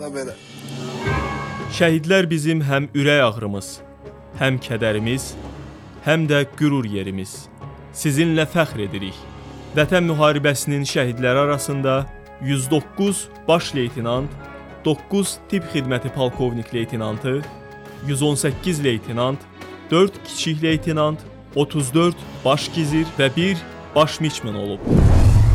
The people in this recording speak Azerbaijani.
da belə. Şəhidlər bizim həm ürək ağrımız, həm kədərimiz, həm də qürur yerimiz. Sizinlə fəxr edirik. Vətən müharibəsinin şəhidləri arasında 109 baş leytenant, 9 tibb xidməti polkovnik leytenantı, 118 leytenant, 4 kiçik leytenant, 34 baş gizir və 1 baş miçmen olub.